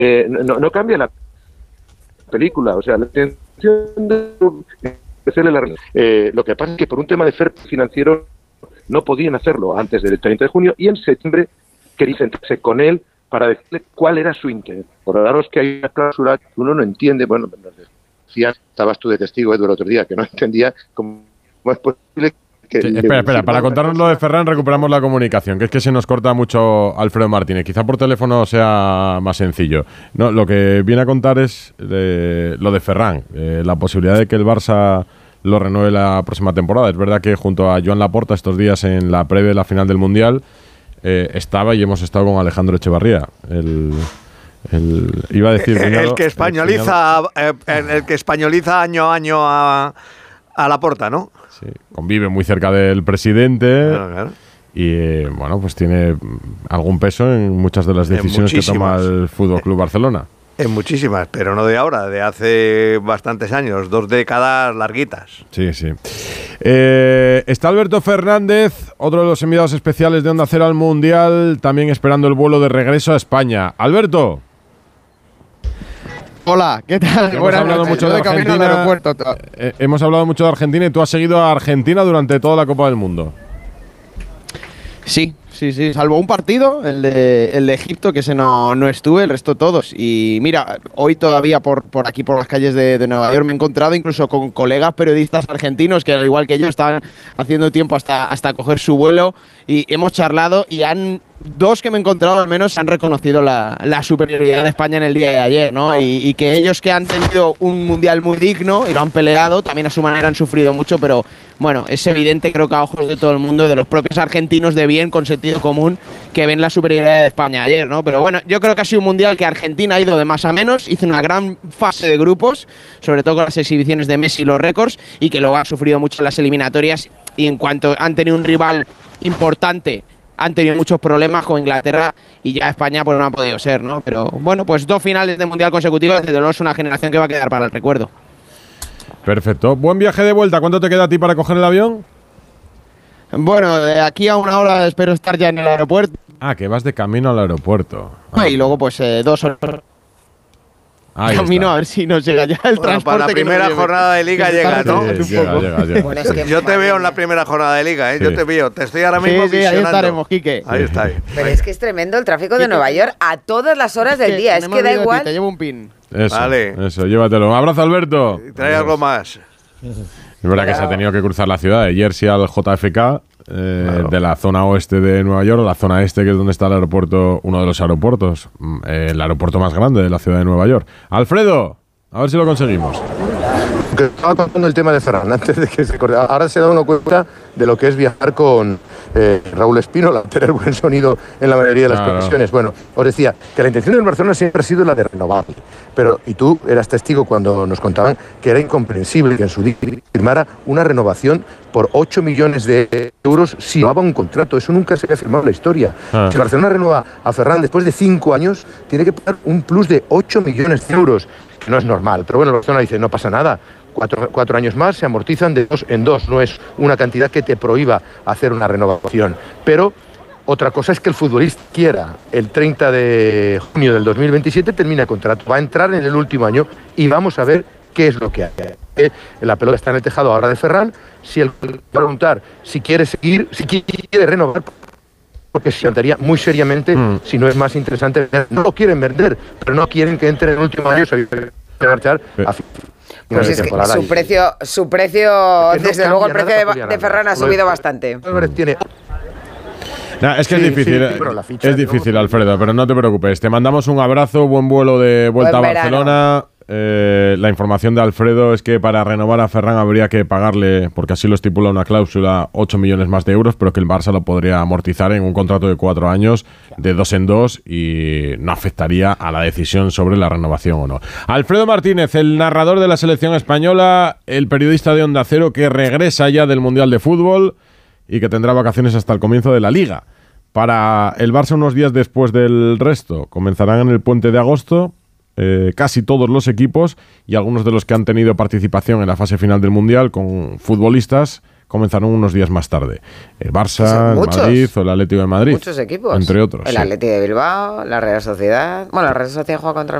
no cambia la película, o sea, la intención de hacerle lo que pasa es que por un tema de fair financiero no podían hacerlo antes del 30 de junio y en septiembre quería sentarse con él para decirle cuál era su interés. Por daros que hay una cláusula que uno no entiende, bueno, nos decías, estabas tú de testigo, Edu, el otro día, que no entendía cómo es posible que... Sí, espera, para contarnos lo de Ferran recuperamos la comunicación, que es que se nos corta mucho Alfredo Martínez. Quizá por teléfono sea más sencillo. No, lo que viene a contar es lo de Ferran, la posibilidad de que el Barça lo renueve la próxima temporada. Es verdad que junto a Joan Laporta estos días en la previa de la final del Mundial estaba y hemos estado con Alejandro Echevarría, iba a decir el que españoliza año a año a Laporta, ¿no? Sí, convive muy cerca del presidente. Claro. Y bueno, pues tiene algún peso en muchas de las decisiones que toma el Fútbol Club Barcelona. En muchísimas, pero no de ahora, de hace bastantes años, 2 décadas larguitas. Sí. Está Alberto Fernández, otro de los enviados especiales de Onda Cero al Mundial, también esperando el vuelo de regreso a España. Alberto. Hola, ¿qué tal? Hemos hablado mucho de Argentina. Hemos hablado mucho de Argentina y tú has seguido a Argentina durante toda la Copa del Mundo. Sí, salvo un partido, el de Egipto, que ese no estuve, el resto todos. Y mira, hoy todavía por aquí, por las calles de Nueva York, me he encontrado incluso con colegas periodistas argentinos que, al igual que yo, estaban haciendo tiempo hasta coger su vuelo, y hemos charlado, y dos que me he encontrado al menos han reconocido la superioridad de España en el día de ayer, ¿no? Y que ellos, que han tenido un mundial muy digno y lo han peleado, también a su manera han sufrido mucho, pero bueno, es evidente, creo que a ojos de todo el mundo, de los propios argentinos de bien, con sentido común, que ven la superioridad de España ayer, ¿no? Pero bueno, yo creo que ha sido un mundial que Argentina ha ido de más a menos, hizo una gran fase de grupos, sobre todo con las exhibiciones de Messi y los récords, y que luego ha sufrido mucho en las eliminatorias, y en cuanto han tenido un rival importante, han tenido muchos problemas con Inglaterra, y ya España pues no ha podido ser, ¿no? Pero bueno, pues 2 finales de mundial consecutivas, desde luego es una generación que va a quedar para el recuerdo. Perfecto. Buen viaje de vuelta. ¿Cuánto te queda a ti para coger el avión? Bueno, de aquí a 1 hora espero estar ya en el aeropuerto. Ah, que vas de camino al aeropuerto. Y luego pues 2 horas. Camino a ver si nos llega ya el transporte. Para la primera jornada de Liga llega, ¿no? Sí, llega. Bueno, es que yo te veo en la primera jornada de Liga, ¿eh? Sí. Yo te veo. Te estoy ahora mismo visionando. Ahí estaremos, Quique. Ahí está. Pero es que es tremendo el tráfico de Nueva York a todas las horas del día. Es que da igual. Te llevo un pin. Eso, llévatelo. Un abrazo, Alberto. Trae algo más. Es verdad que se ha tenido que cruzar la ciudad de Jersey al JFK, de la zona oeste de Nueva York a la zona este, que es donde está el aeropuerto, uno de los aeropuertos, el aeropuerto más grande de la ciudad de Nueva York. Alfredo, a ver si lo conseguimos. Que estaba contando el tema de Ferran antes de que se corte. Ahora se da uno cuenta de lo que es viajar con Raúl Espínola, tener buen sonido en la mayoría de las conexiones. Bueno, os decía que la intención del Barcelona siempre ha sido la de renovar, pero, y tú eras testigo cuando nos contaban que era incomprensible que en su día firmara una renovación por 8 millones de euros si llevaba un contrato. Eso nunca se había firmado en la historia. Si Barcelona renueva a Ferran después de 5 años, tiene que pagar un plus de 8 millones de euros. No es normal, pero bueno, Barcelona dice, no pasa nada, 4 años más se amortizan de 2 en 2, no es una cantidad que te prohíba hacer una renovación. Pero otra cosa es que el futbolista quiera, el 30 de junio del 2027 termina el contrato, va a entrar en el último año y vamos a ver qué es lo que hay. La pelota está en el tejado ahora de Ferran, si él va a preguntar si quiere seguir, si quiere renovar, porque se plantearía muy seriamente si no es más interesante vender. No lo quieren vender, pero no quieren que entre en el último año, se va a marchar a pues es que su precio, desde luego el precio de Ferran ha subido bastante. Es que es difícil, Alfredo, pero no te preocupes. Te mandamos un abrazo, buen vuelo de vuelta a Barcelona. La información de Alfredo es que para renovar a Ferran habría que pagarle, porque así lo estipula una cláusula, 8 millones más de euros, pero que el Barça lo podría amortizar en un contrato de 4 años, de 2 en 2, y no afectaría a la decisión sobre la renovación o no. Alfredo Martínez, el narrador de la selección española, el periodista de Onda Cero, que regresa ya del Mundial de Fútbol y que tendrá vacaciones hasta el comienzo de la Liga. Para el Barça, unos días después del resto, comenzarán en el puente de agosto casi todos los equipos y algunos de los que han tenido participación en la fase final del Mundial, con futbolistas comenzaron unos días más tarde. El Barça, el Madrid o el Atlético de Madrid. Muchos equipos. Entre otros. El Atlético de Bilbao, la Real Sociedad. Bueno, la Real Sociedad juega contra